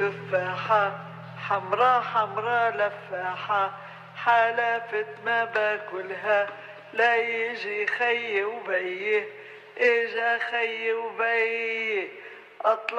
تفاحة حمرا حمرا لفاحة، حلفت ما باكلها لا يجي خي وبيه، اجا خي وبيه اطلع